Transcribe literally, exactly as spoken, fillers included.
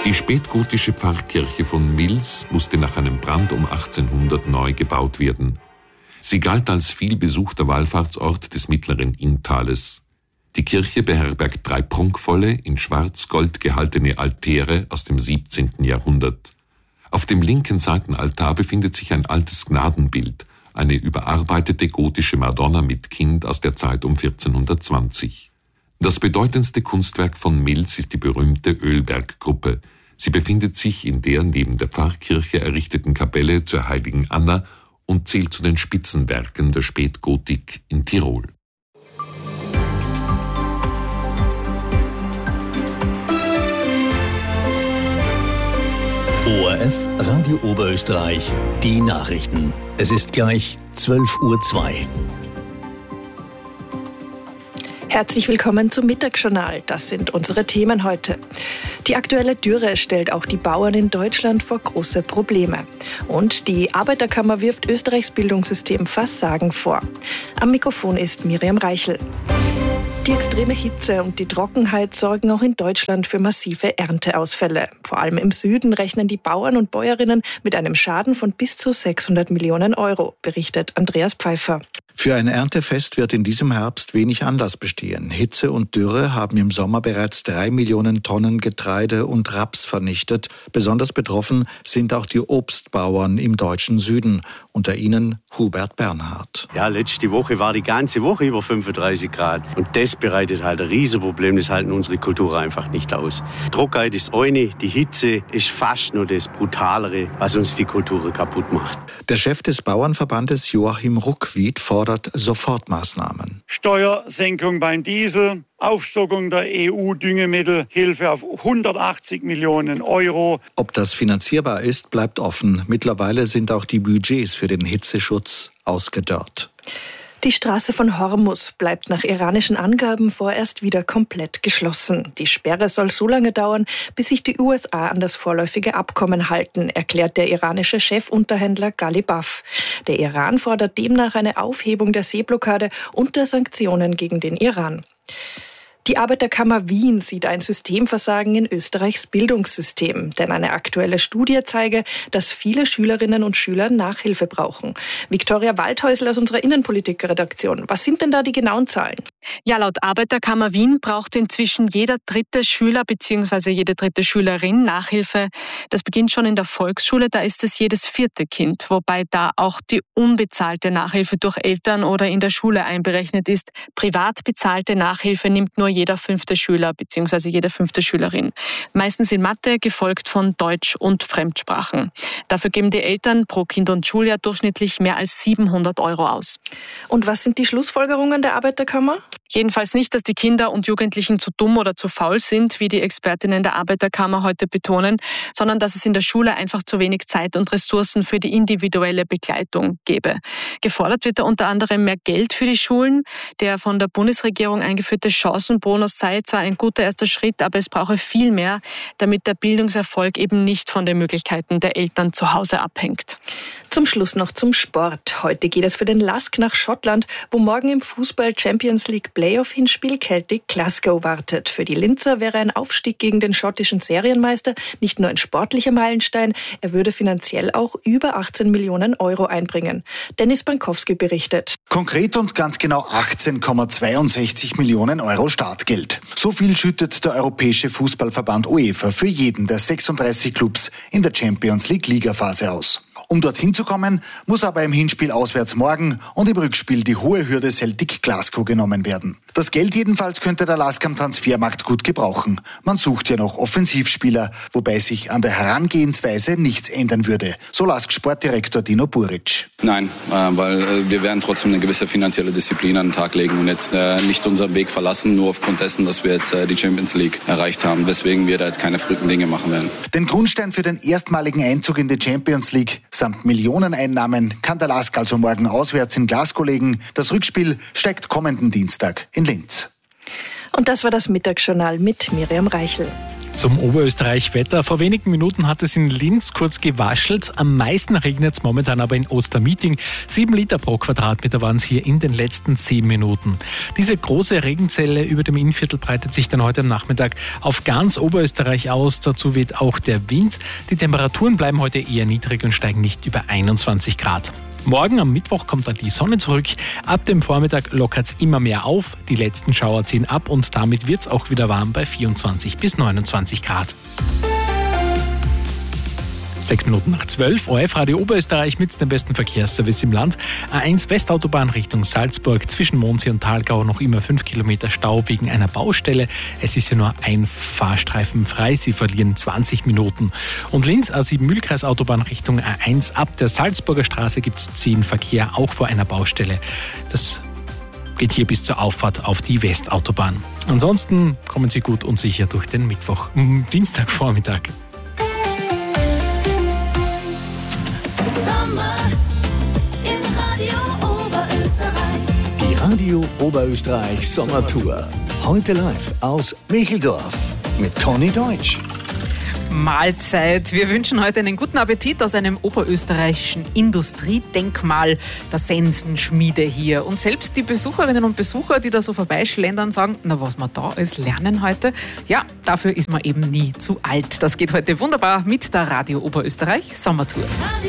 Die spätgotische Pfarrkirche von Mils musste nach einem Brand um achtzehnhundert neu gebaut werden. Sie galt als vielbesuchter Wallfahrtsort des mittleren Inntales. Die Kirche beherbergt drei prunkvolle, in Schwarz-Gold gehaltene Altäre aus dem siebzehnten Jahrhundert. Auf dem linken Seitenaltar befindet sich ein altes Gnadenbild, eine überarbeitete gotische Madonna mit Kind aus der Zeit um vierzehnhundertzwanzig. Das bedeutendste Kunstwerk von Mils ist die berühmte Ölberggruppe. Sie befindet sich in der neben der Pfarrkirche errichteten Kapelle zur Heiligen Anna und zählt zu den Spitzenwerken der Spätgotik in Tirol. O R F Radio Oberösterreich, die Nachrichten. Es ist gleich zwölf Uhr zwei. Herzlich willkommen zum Mittagsjournal. Das sind unsere Themen heute. Die aktuelle Dürre stellt auch die Bauern in Deutschland vor große Probleme. Und die Arbeiterkammer wirft Österreichs Bildungssystem Versagen vor. Am Mikrofon ist Miriam Reichel. Die extreme Hitze und die Trockenheit sorgen auch in Deutschland für massive Ernteausfälle. Vor allem im Süden rechnen die Bauern und Bäuerinnen mit einem Schaden von bis zu sechshundert Millionen Euro, berichtet Andreas Pfeiffer. Für ein Erntefest wird in diesem Herbst wenig Anlass bestehen. Hitze und Dürre haben im Sommer bereits drei Millionen Tonnen Getreide und Raps vernichtet. Besonders betroffen sind auch die Obstbauern im deutschen Süden. Unter ihnen Hubert Bernhard. Ja, letzte Woche war die ganze Woche über fünfunddreißig Grad. Und das bereitet halt ein Riesenproblem. Das halten unsere Kultur einfach nicht aus. Trockenheit ist eine, die Hitze ist fast nur das Brutalere, was uns die Kultur kaputt macht. Der Chef des Bauernverbandes Joachim Ruckwied fordert Sofortmaßnahmen. Steuersenkung beim Diesel, Aufstockung der E U-Düngemittel, Hilfe auf hundertachtzig Millionen Euro. Ob das finanzierbar ist, bleibt offen. Mittlerweile sind auch die Budgets für den Hitzeschutz ausgedörrt. Die Straße von Hormuz bleibt nach iranischen Angaben vorerst wieder komplett geschlossen. Die Sperre soll so lange dauern, bis sich die U S A an das vorläufige Abkommen halten, erklärt der iranische Chefunterhändler Ghalibaf. Der Iran fordert demnach eine Aufhebung der Seeblockade und der Sanktionen gegen den Iran. Die Arbeiterkammer Wien sieht ein Systemversagen in Österreichs Bildungssystem, denn eine aktuelle Studie zeige, dass viele Schülerinnen und Schüler Nachhilfe brauchen. Viktoria Waldhäusl aus unserer Innenpolitik-Redaktion. Was sind denn da die genauen Zahlen? Ja, laut Arbeiterkammer Wien braucht inzwischen jeder dritte Schüler bzw. jede dritte Schülerin Nachhilfe. Das beginnt schon in der Volksschule, da ist es jedes vierte Kind, wobei da auch die unbezahlte Nachhilfe durch Eltern oder in der Schule einberechnet ist. Privat bezahlte Nachhilfe nimmt nur jeder fünfte Schüler bzw. jede fünfte Schülerin. Meistens in Mathe, gefolgt von Deutsch und Fremdsprachen. Dafür geben die Eltern pro Kind und Schuljahr durchschnittlich mehr als siebenhundert Euro aus. Und was sind die Schlussfolgerungen der Arbeiterkammer? Jedenfalls nicht, dass die Kinder und Jugendlichen zu dumm oder zu faul sind, wie die Expertinnen der Arbeiterkammer heute betonen, sondern dass es in der Schule einfach zu wenig Zeit und Ressourcen für die individuelle Begleitung gäbe. Gefordert wird da unter anderem mehr Geld für die Schulen. Der von der Bundesregierung eingeführte Chancenbonus sei zwar ein guter erster Schritt, aber es brauche viel mehr, damit der Bildungserfolg eben nicht von den Möglichkeiten der Eltern zu Hause abhängt. Zum Schluss noch zum Sport. Heute geht es für den Lask nach Schottland, wo morgen im Fußball Champions League Playoff-Hinspiel Celtic Glasgow wartet. Für die Linzer wäre ein Aufstieg gegen den schottischen Serienmeister nicht nur ein sportlicher Meilenstein, er würde finanziell auch über achtzehn Millionen Euro einbringen. Dennis Bankowski berichtet. Konkret und ganz genau achtzehn Komma zweiundsechzig Millionen Euro Startgeld. So viel schüttet der Europäische Fußballverband UEFA für jeden der sechsunddreißig Clubs in der Champions League Ligaphase aus. Um dorthin zu kommen, muss aber im Hinspiel auswärts morgen und im Rückspiel die hohe Hürde Celtic Glasgow genommen werden. Das Geld jedenfalls könnte der Lask am Transfermarkt gut gebrauchen. Man sucht ja noch Offensivspieler, wobei sich an der Herangehensweise nichts ändern würde. So Lask Sportdirektor Dino Buric. Nein, weil wir werden trotzdem eine gewisse finanzielle Disziplin an den Tag legen und jetzt nicht unseren Weg verlassen, nur aufgrund dessen, dass wir jetzt die Champions League erreicht haben, weswegen wir da jetzt keine verrückten Dinge machen werden. Den Grundstein für den erstmaligen Einzug in die Champions League samt Millioneneinnahmen kann der Lask also morgen auswärts in Glasgow legen. Das Rückspiel steigt kommenden Dienstag in Linz. Und das war das Mittagsjournal mit Miriam Reichel. Zum Oberösterreich-Wetter. Vor wenigen Minuten hat es in Linz kurz gewaschelt. Am meisten regnet es momentan aber in Ostermeeting. Sieben Liter pro Quadratmeter waren es hier in den letzten zehn Minuten. Diese große Regenzelle über dem Innviertel breitet sich dann heute am Nachmittag auf ganz Oberösterreich aus. Dazu weht auch der Wind. Die Temperaturen bleiben heute eher niedrig und steigen nicht über einundzwanzig Grad. Morgen am Mittwoch kommt dann die Sonne zurück. Ab dem Vormittag lockert es immer mehr auf. Die letzten Schauer ziehen ab und damit wird es auch wieder warm bei vierundzwanzig bis neunundzwanzig Grad. Sechs Minuten nach zwölf, O R F Radio Oberösterreich mit dem besten Verkehrsservice im Land. A eins Westautobahn Richtung Salzburg, zwischen Mondsee und Thalgau noch immer fünf Kilometer Stau wegen einer Baustelle. Es ist ja nur ein Fahrstreifen frei, Sie verlieren zwanzig Minuten. Und Linz A sieben Mühlkreisautobahn Richtung A eins, ab der Salzburger Straße gibt es zehn Verkehr, auch vor einer Baustelle. Das geht hier bis zur Auffahrt auf die Westautobahn. Ansonsten kommen Sie gut und sicher durch den Mittwoch, Dienstagvormittag. Radio Oberösterreich Sommertour. Heute live aus Micheldorf mit Conny Deutsch. Mahlzeit. Wir wünschen heute einen guten Appetit aus einem oberösterreichischen Industriedenkmal, der Sensenschmiede hier. Und selbst die Besucherinnen und Besucher, die da so vorbeischlendern, sagen, na was wir da alles lernen heute, ja, dafür ist man eben nie zu alt. Das geht heute wunderbar mit der Radio Oberösterreich Sommertour.